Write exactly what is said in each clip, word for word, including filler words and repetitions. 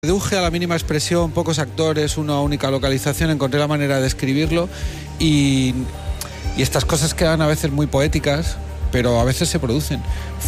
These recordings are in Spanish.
Reduje a la mínima expresión, pocos actores, una única localización, encontré la manera de escribirlo y, y estas cosas quedan a veces muy poéticas, pero a veces se producen.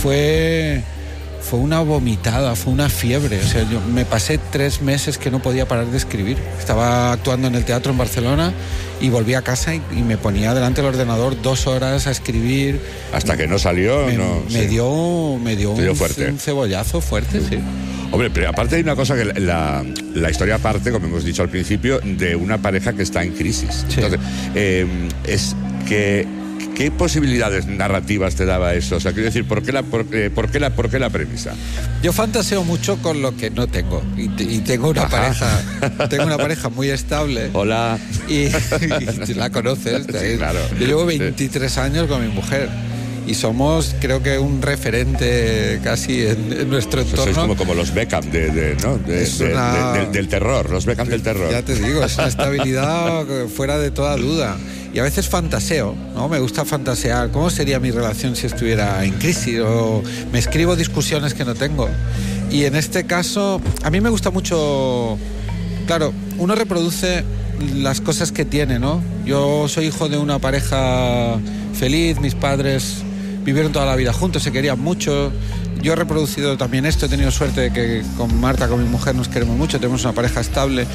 Fue, fue una vomitada, fue una fiebre. O sea, yo me pasé tres meses que no podía parar de escribir. Estaba actuando en el teatro en Barcelona y volví a casa y, y me ponía delante del ordenador dos horas a escribir. Hasta que no salió, me, no. Me sí. dio, me dio, dio un, fuerte. un cebollazo fuerte, sí. Hombre, pero aparte hay una cosa que la, la historia parte, como hemos dicho al principio, de una pareja que está en crisis. Sí. Entonces, eh, es que ¿qué posibilidades narrativas te daba eso? O sea, quiero decir, ¿por qué la, por, eh, por qué la, por qué la premisa? Yo fantaseo mucho con lo que no tengo y, y tengo una Ajá. pareja, tengo una pareja muy estable. Hola. Y, y la conoces. Sí, claro. Yo llevo veintitrés sí. años con mi mujer. Y somos, creo que, un referente casi en, en nuestro entorno. Sois como, como los Beckham de, de, ¿no? de, de, una... de, de, del terror, los Beckham del terror. Ya te digo, es una estabilidad fuera de toda duda. Y a veces fantaseo, ¿no? Me gusta fantasear. ¿Cómo sería mi relación si estuviera en crisis? O me escribo discusiones que no tengo. Y en este caso, a mí me gusta mucho... Claro, uno reproduce las cosas que tiene, ¿no? Yo soy hijo de una pareja feliz, mis padres vivieron toda la vida juntos, se querían mucho. Yo he reproducido también esto, he tenido suerte de que con Marta, con mi mujer, nos queremos mucho, tenemos una pareja estable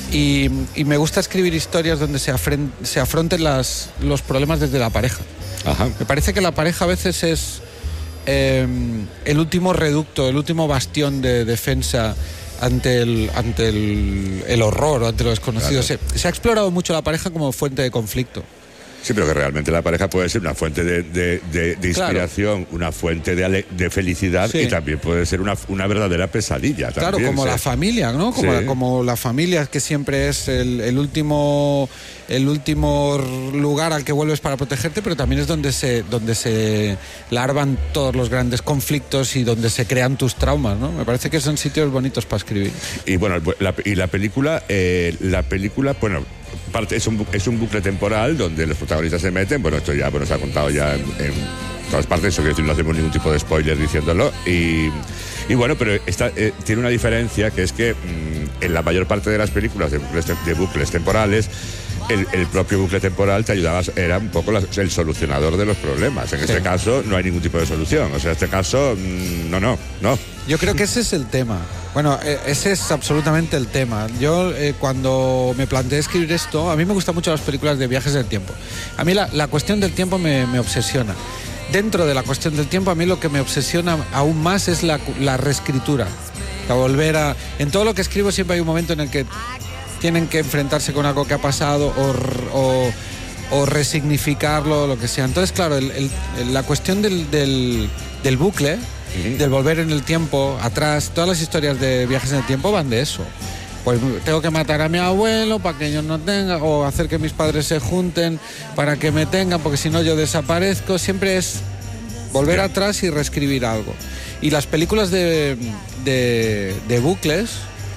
y, y me gusta escribir historias donde se, afren, se afronten las, los problemas desde la pareja. Ajá. Me parece que la pareja a veces es eh, el último reducto, el último bastión de defensa ante el, ante el, el horror, ante lo desconocido. Claro. Se, se ha explorado mucho la pareja como fuente de conflicto. Sí, pero que realmente la pareja puede ser una fuente de, de, de, de inspiración, claro. una fuente de, ale, de felicidad sí. y también puede ser una, una verdadera pesadilla. Claro, también, como ¿sí? la familia, ¿no? Como, sí. la, como la familia, que siempre es el, el, último, el último lugar al que vuelves para protegerte, pero también es donde se, donde se larvan todos los grandes conflictos y donde se crean tus traumas, ¿no? Me parece que son sitios bonitos para escribir. Y bueno, la, y la película, eh, la película, bueno... Parte, es, un, es un bucle temporal donde los protagonistas se meten. Bueno, esto ya bueno, se ha contado ya en, en todas partes, eso quiero decir, no hacemos ningún tipo de spoiler diciéndolo. Y, y bueno, pero esta, eh, tiene una diferencia, que es que mmm, en la mayor parte de las películas de bucles, de bucles temporales, el, el propio bucle temporal te ayudaba, era un poco la, el solucionador de los problemas. En sí. este caso no hay ningún tipo de solución. O sea, en este caso, mmm, no, no, no. Yo creo que ese es el tema. Bueno, ese es absolutamente el tema. Yo eh, cuando me planteé escribir esto, a mí me gustan mucho las películas de viajes del tiempo. A mí la, la cuestión del tiempo me, me obsesiona. Dentro de la cuestión del tiempo, a mí lo que me obsesiona aún más es la, la reescritura. La volver a... En todo lo que escribo siempre hay un momento en el que tienen que enfrentarse con algo que ha pasado o, o, o resignificarlo, lo que sea. Entonces, claro, el, el, la cuestión del, del, del bucle... Uh-huh. Del volver en el tiempo, atrás, todas las historias de viajes en el tiempo van de eso. Pues tengo que matar a mi abuelo para que yo no tenga, o hacer que mis padres se junten para que me tengan, porque si no yo desaparezco. Siempre es volver yeah. atrás y reescribir algo. Y las películas de, de, de bucles,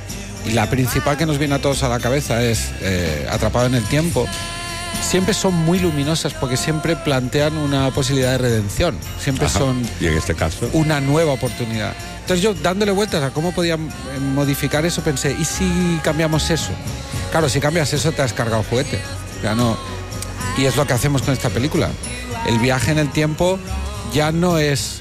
y la principal que nos viene a todos a la cabeza es eh, Atrapado en el tiempo, siempre son muy luminosas porque siempre plantean una posibilidad de redención. Siempre Ajá. son y en este caso una nueva oportunidad. Entonces yo, dándole vueltas a cómo podía modificar eso, pensé, ¿y si cambiamos eso? Claro, si cambias eso te has cargado el juguete. Ya no. Y es lo que hacemos con esta película. El viaje en el tiempo ya no es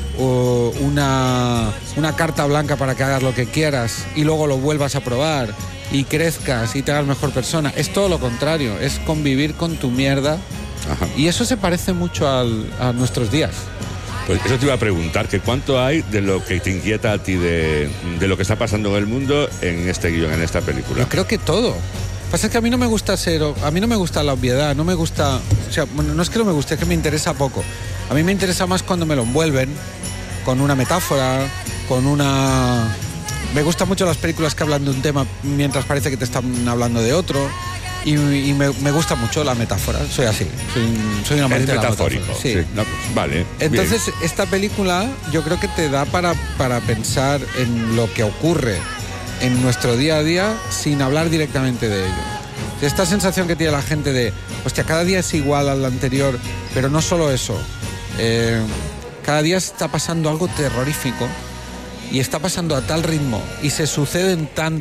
uh, una, una carta blanca para que hagas lo que quieras y luego lo vuelvas a probar y crezcas y te hagas mejor persona. Es todo lo contrario, es convivir con tu mierda. Ajá. Y eso se parece mucho al, a nuestros días. Pues eso te iba a preguntar, que cuánto hay de lo que te inquieta a ti de, de lo que está pasando en el mundo en este guión, en esta película. Yo creo que todo. Lo que pasa es que a mí no me gusta ser, a mí no me gusta la obviedad, no me gusta, o sea, bueno, no es que no me guste, es que me interesa poco. A mí me interesa más cuando me lo envuelven con una metáfora, con una... Me gustan mucho las películas que hablan de un tema mientras parece que te están hablando de otro. Y, y me, me gusta mucho la metáfora. Soy así. Soy, soy una amante de la metafórico. Sí. sí. No, pues, vale. Entonces, bien. Esta película yo creo que te da para, para pensar en lo que ocurre en nuestro día a día sin hablar directamente de ello. Esta sensación que tiene la gente de, hostia, cada día es igual al anterior, pero no solo eso. Eh, cada día está pasando algo terrorífico. Y está pasando a tal ritmo y se suceden tan